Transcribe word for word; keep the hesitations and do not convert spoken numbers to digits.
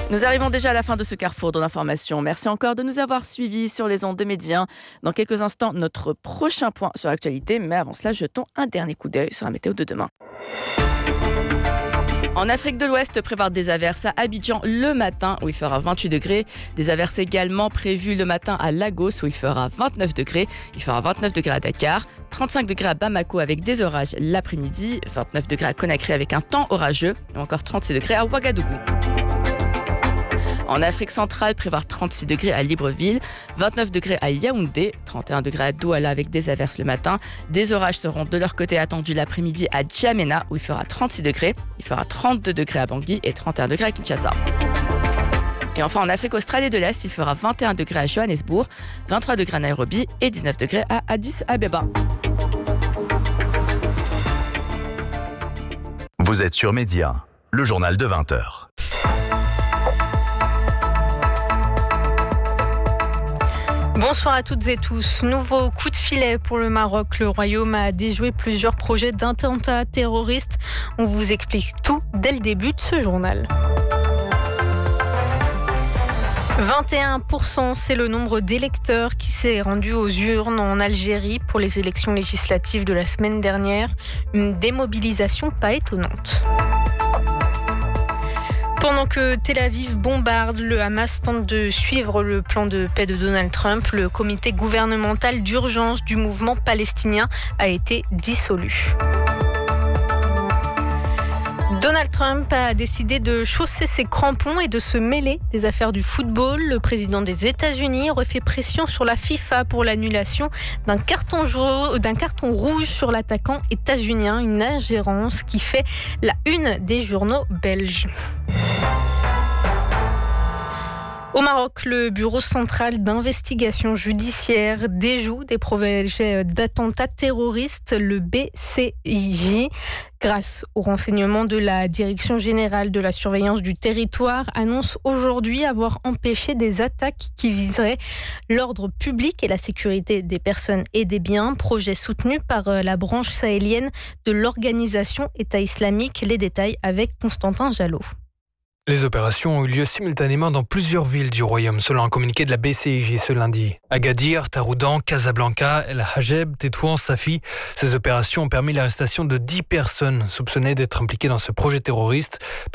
Nous arrivons déjà à la fin de ce carrefour de l'information. Merci encore de nous avoir suivis sur les ondes de Média. Dans quelques instants, notre prochain point sur l'actualité. Mais avant cela, jetons un dernier coup d'œil sur la météo de demain. En Afrique de l'Ouest, prévoir des averses à Abidjan le matin où il fera vingt-huit degrés. Des averses également prévues le matin à Lagos où il fera vingt-neuf degrés. Il fera vingt-neuf degrés à Dakar, trente-cinq degrés à Bamako avec des orages l'après-midi, vingt-neuf degrés à Conakry avec un temps orageux et encore trente-six degrés à Ouagadougou. En Afrique centrale, prévoir trente-six degrés à Libreville, vingt-neuf degrés à Yaoundé, trente et un degrés à Douala avec des averses le matin. Des orages seront de leur côté attendus l'après-midi à Djamena où il fera trente-six degrés. Il fera trente-deux degrés à Bangui et trente et un degrés à Kinshasa. Et enfin en Afrique australe et de l'Est, il fera vingt et un degrés à Johannesburg, vingt-trois degrés à Nairobi et dix-neuf degrés à Addis Abeba. Vous êtes sur Média, le journal de vingt heures. Bonsoir à toutes et tous. Nouveau coup de filet pour le Maroc. Le Royaume a déjoué plusieurs projets d'attentats terroristes. On vous explique tout dès le début de ce journal. vingt et un pour cent, c'est le nombre d'électeurs qui s'est rendu aux urnes en Algérie pour les élections législatives de la semaine dernière. Une démobilisation pas étonnante. Pendant que Tel Aviv bombarde, le Hamas tente de suivre le plan de paix de Donald Trump. Le comité gouvernemental d'urgence du mouvement palestinien a été dissolu. Donald Trump a décidé de chausser ses crampons et de se mêler des affaires du football. Le président des États-Unis aurait fait pression sur la FIFA pour l'annulation d'un carton, jaune, d'un carton rouge sur l'attaquant états-unien, une ingérence qui fait la une des journaux belges. Au Maroc, le Bureau central d'investigation judiciaire déjoue des projets d'attentats terroristes, le B C I J. Grâce aux renseignements de la Direction générale de la surveillance du territoire, annonce aujourd'hui avoir empêché des attaques qui viseraient l'ordre public et la sécurité des personnes et des biens. Projet soutenu par la branche sahélienne de l'organisation État islamique. Les détails avec Constantin Jalot. Les opérations ont eu lieu simultanément dans plusieurs villes du royaume, selon un communiqué de la B C I J ce lundi. Agadir, Taroudan, Casablanca, El Hajeb, Tétouan, Safi. Ces opérations ont permis l'arrestation de dix personnes soupçonnées d'être impliquées dans ce projet terroriste.